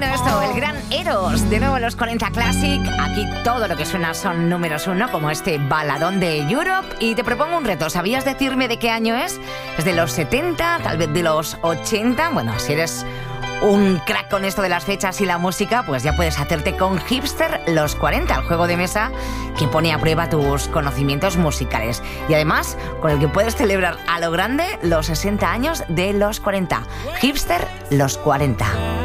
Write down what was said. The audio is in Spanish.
bueno esto, el gran Eros, de nuevo los 40 Classic. Aquí todo lo que suena son números uno, como este baladón de Europe. Y te propongo un reto, ¿sabías decirme de qué año es? ¿Es de los 70, tal vez de los 80? Bueno, si eres un crack con esto de las fechas y la música, pues ya puedes hacerte con Hipster los 40, el juego de mesa que pone a prueba tus conocimientos musicales. Y además, con el que puedes celebrar a lo grande los 60 años de los 40. Hipster los 40.